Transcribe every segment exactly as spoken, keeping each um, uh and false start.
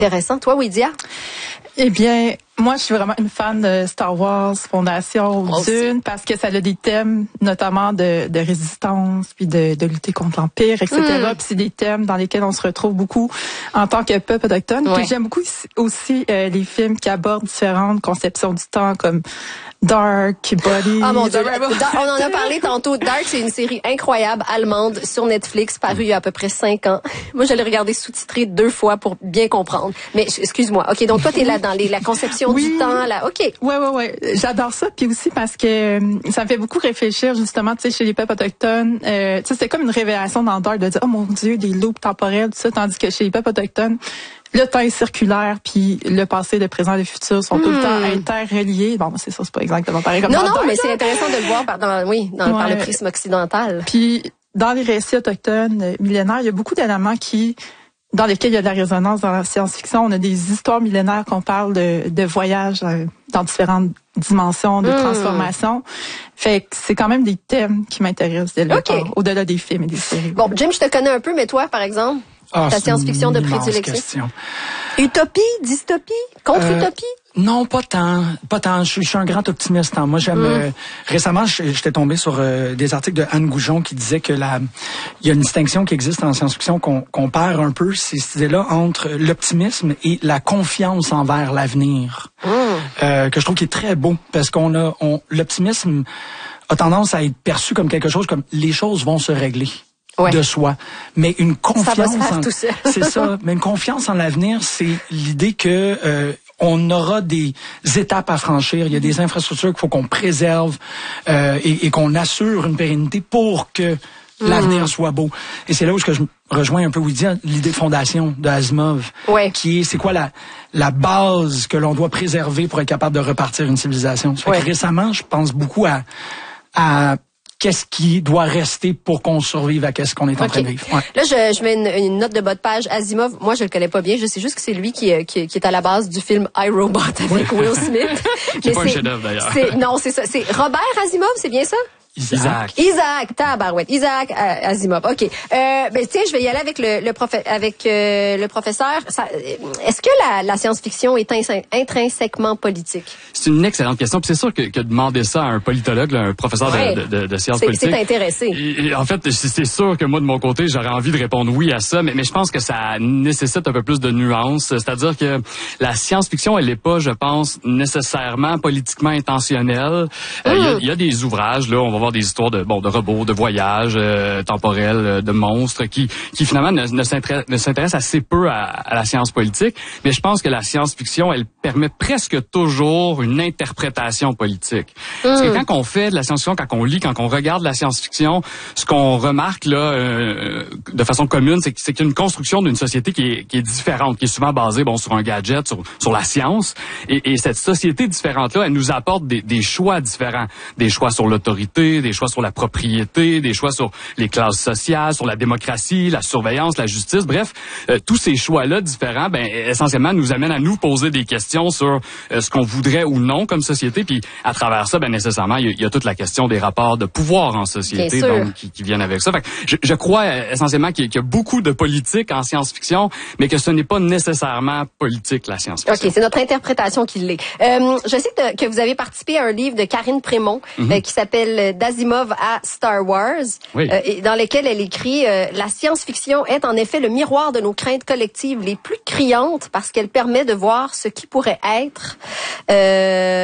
Intéressant. Toi, Widia? Eh bien, moi, je suis vraiment une fan de Star Wars, Fondation, Dune, parce que ça a des thèmes, notamment de, de résistance, puis de, de lutter contre l'Empire, et cetera. Mm. Puis c'est des thèmes dans lesquels on se retrouve beaucoup en tant que peuple autochtone. Ouais. Puis j'aime beaucoup aussi euh, les films qui abordent différentes conceptions du temps, comme Dark, Body. Ah mon Dieu, on en a parlé tantôt. Dark, c'est une série incroyable allemande sur Netflix, parue il y a à peu près cinq ans. Moi, je l'ai regardé sous-titré deux fois pour bien comprendre. Mais excuse-moi. Ok, donc toi, t'es là dans les, la conception oui. du temps, là. Ok. Ouais, ouais, ouais. J'adore ça. Puis aussi parce que ça me fait beaucoup réfléchir justement, tu sais, chez les peuples autochtones. Euh, tu sais, c'est comme une révélation dans Dark de dire, oh mon Dieu, des loupes temporelles, tout ça, tandis que chez les peuples autochtones, le temps est circulaire, puis le passé, le présent, le futur sont mmh. tout le temps interreliés. Bon, c'est ça, c'est pas exactement pareil comme non, dans non, Dark, mais c'est intéressant de le voir par, dans, oui, dans, ouais. par le prisme occidental. Puis dans les récits autochtones euh, millénaires, il y a beaucoup d'éléments qui, dans lesquels il y a de la résonance dans la science-fiction. On a des histoires millénaires qu'on parle de, de voyages euh, dans différentes dimensions, de mmh. transformation. Fait que c'est quand même des thèmes qui m'intéressent dès le okay. temps, au-delà des films et des séries. Bon, Jim, je te connais un peu, mais toi, par exemple? Ah, ta science-fiction de prédilection. Utopie, dystopie, contre-utopie? Euh, non, pas tant, pas tant. Je, je suis un grand optimiste. Hein. Moi, j'aime. Mm. Euh, récemment, j'étais tombé sur euh, des articles de Anne Goujon qui disait que la, il y a une distinction qui existe en science-fiction qu'on qu'on perd un peu, c'est cette idée-là entre l'optimisme et la confiance envers l'avenir, mm. euh, que je trouve qui est très beau parce qu'on a, on, l'optimisme a tendance à être perçu comme quelque chose comme les choses vont se régler. Ouais. De soi, mais une confiance, ça va se faire en, tout seul. c'est ça, mais une confiance en l'avenir, c'est l'idée que euh, on aura des étapes à franchir, il y a des infrastructures qu'il faut qu'on préserve euh, et, et qu'on assure une pérennité pour que mmh. l'avenir soit beau. Et c'est là où je rejoins un peu Widia, l'idée de fondation de Asimov, ouais. qui est c'est quoi la la base que l'on doit préserver pour être capable de repartir une civilisation. Ça fait ouais. que récemment, je pense beaucoup à à qu'est-ce qui doit rester pour qu'on survive à qu'est-ce qu'on est en okay. train de vivre. Ouais. Là, je, je mets une, une note de bas de page. Asimov, moi, je le connais pas bien. Je sais juste que c'est lui qui, qui, qui est à la base du film iRobot avec Will Smith. Qui est pas un chef-d'œuvre, d'ailleurs. C'est, non, c'est ça. C'est Robert Asimov, c'est bien ça? Isaac. Isaac, tabarouette. Isaac euh, Asimov. OK. Euh, ben tiens, je vais y aller avec le, le prof avec euh, le professeur. Ça, est-ce que la, la science-fiction est ins- intrinsèquement politique? C'est une excellente question. Puis c'est sûr que, que demander ça à un politologue, là, un professeur ouais. de, de, de sciences c'est, politiques. C'est intéressé. Et, et en fait, c'est sûr que moi, de mon côté, j'aurais envie de répondre oui à ça, mais, mais je pense que ça nécessite un peu plus de nuances. C'est-à-dire que la science-fiction, elle n'est pas, je pense, nécessairement politiquement intentionnelle. Il euh, mm. y, y a des ouvrages, là, on va voir des histoires de bon de robots, de voyages euh, temporels, euh, de monstres qui qui finalement ne, ne s'intéressent ne s'intéressent assez peu à, à la science politique, mais je pense que la science-fiction, elle permet presque toujours une interprétation politique. Mm. Parce que quand on fait de la science-fiction, quand on lit, quand on regarde la science-fiction, ce qu'on remarque là euh, de façon commune, c'est, c'est qu'il y a une construction d'une société qui est qui est différente, qui est souvent basée bon sur un gadget, sur sur la science, et, et cette société différente là, elle nous apporte des, des choix différents, des choix sur l'autorité, des choix sur la propriété, des choix sur les classes sociales, sur la démocratie, la surveillance, la justice, bref, euh, tous ces choix-là différents, ben essentiellement nous amènent à nous poser des questions sur euh, ce qu'on voudrait ou non comme société, puis à travers ça, ben nécessairement, il y, y a toute la question des rapports de pouvoir en société, donc qui, qui viennent avec ça. Fait que je, je crois euh, essentiellement qu'il y, qu'il y a beaucoup de politique en science-fiction, mais que ce n'est pas nécessairement politique la science-fiction. Ok, c'est notre interprétation qui l'est. Euh, je sais que, que vous avez participé à un livre de Karine Prémont mm-hmm. euh, qui s'appelle D'Asimov à Star Wars, oui. euh, et dans lequel elle écrit euh, « La science-fiction est en effet le miroir de nos craintes collectives les plus criantes parce qu'elle permet de voir ce qui pourrait être. Euh, »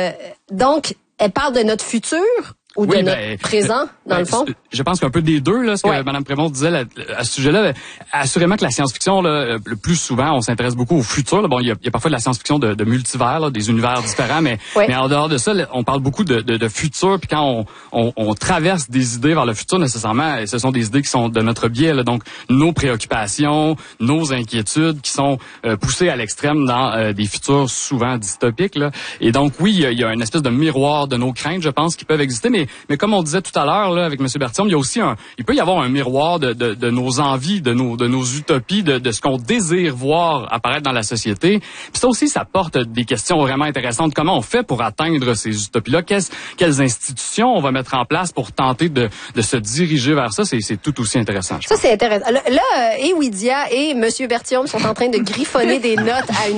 Donc, elle parle de notre futur ou de oui, notre ben, présent, dans ben, le fond? Je pense qu'un peu des deux, là, ce que ouais. Mme Prémont disait là, à ce sujet-là. Assurément que la science-fiction, là, le plus souvent, on s'intéresse beaucoup au futur. Là. Bon, il y, y a parfois de la science-fiction de, de multivers, là, des univers différents, mais, ouais. mais en dehors de ça, là, on parle beaucoup de, de, de futur. Puis quand on, on, on traverse des idées vers le futur, nécessairement, ce sont des idées qui sont de notre biais. Là, donc, nos préoccupations, nos inquiétudes qui sont euh, poussées à l'extrême dans euh, des futurs souvent dystopiques. Là. Et donc, oui, il y, a, il y a une espèce de miroir de nos craintes, je pense, qui peuvent exister, mais mais, mais comme on disait tout à l'heure, là, avec M. Berthiaume, il y a aussi un, il peut y avoir un miroir de, de, de nos envies, de nos, de nos utopies, de, de ce qu'on désire voir apparaître dans la société. Puis ça aussi, ça porte des questions vraiment intéressantes. Comment on fait pour atteindre ces utopies-là? Quelles, quelles institutions on va mettre en place pour tenter de, de se diriger vers ça? C'est, c'est tout aussi intéressant. Ça, c'est intéressant. Là, là et Widia et M. Berthiaume sont en train de griffonner des notes à une